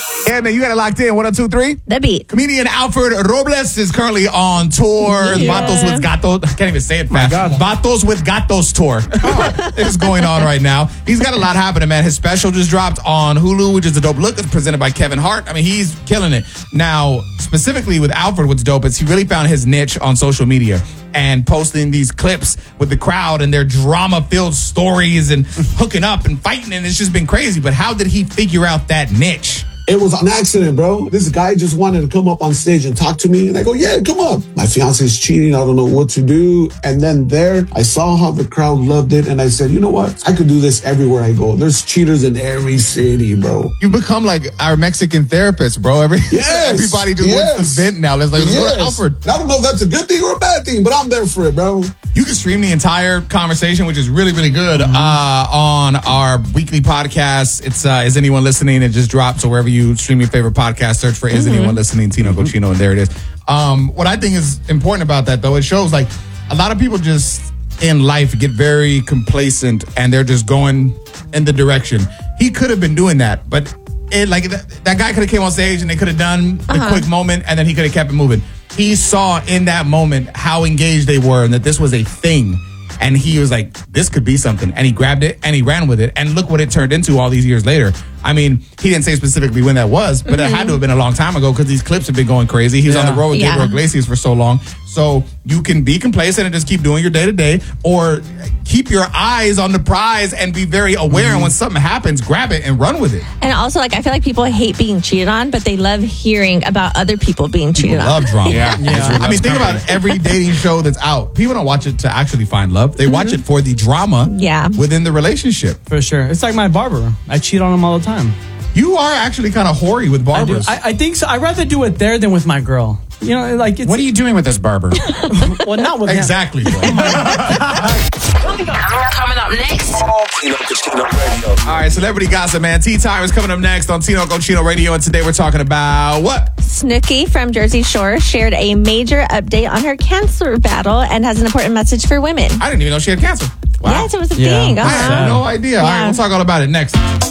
Yeah, man, you got it locked in. 102.3. The Beat. Comedian Alfred Robles is currently on tour. Yeah. Vatos with Gatos. I can't even say it fast. Vatos with Gatos tour. It's going on right now. He's got a lot happening, man. His special just dropped on Hulu, which is a dope look. It's presented by Kevin Hart. I mean, he's killing it. Now, specifically with Alfred, what's dope is he really found his niche on social media and posting these clips with the crowd and their drama-filled stories and hooking up and fighting, and it's just been crazy. But how did he figure out that niche? It was an accident, bro. This guy just wanted to come up on stage and talk to me. And I go, yeah, come on. My fiance is cheating. I don't know what to do. And then there, I saw how the crowd loved it. And I said, you know what? I could do this everywhere I go. There's cheaters in every city, bro. You become like our Mexican therapist, bro. Everybody just wants to vent now. Let's go to Alfred. I don't know if that's a good thing or a bad thing, but I'm there for it, bro. You can stream the entire conversation, which is really, really good, on our weekly podcast. It's Is Anyone Listening? It just dropped. So wherever you stream your favorite podcast, search for Is Anyone Listening? Tino Cochino, and there it is. What I think is important about that, though, it shows like a lot of people just in life get very complacent and they're just going in the direction. He could have been doing that, but that guy could have came on stage and they could have done a quick moment and then he could have kept it moving. He saw in that moment how engaged they were and that this was a thing. And he was like, this could be something. And he grabbed it and he ran with it. And look what it turned into all these years later. I mean, he didn't say specifically when that was, but it had to have been a long time ago because these clips have been going crazy. He was on the road with Gabriel Iglesias for so long. So you can be complacent and just keep doing your day-to-day, or keep your eyes on the prize and be very aware. And when something happens, grab it and run with it. And also, I feel like people hate being cheated on, but they love hearing about other people being cheated on. Love drama. I mean, think about every dating show that's out. People don't watch it to actually find love. They watch it for the drama within the relationship. For sure. It's like my barber. I cheat on him all the time. You are actually kind of hoary with barbers. I think so. I'd rather do it there than with my girl. You know, like it's... What are you doing with this barber? Well, not with exactly. Coming up next. Tino Cochino Radio. All right, celebrity gossip, man. Tea Time is coming up next on Tino Cochino Radio, and today we're talking about what? Snooki from Jersey Shore shared a major update on her cancer battle and has an important message for women. I didn't even know she had cancer. Wow. Yes, it was a thing. I had no idea. All right, we'll talk all about it next.